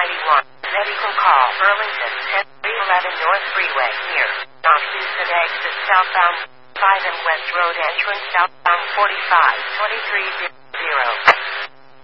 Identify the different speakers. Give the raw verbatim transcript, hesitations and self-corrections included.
Speaker 1: ninety-one. Medical call. Burlington, ten three eleven North Freeway, near North Houston exit southbound five and West Road entrance southbound forty-five twenty-three zero.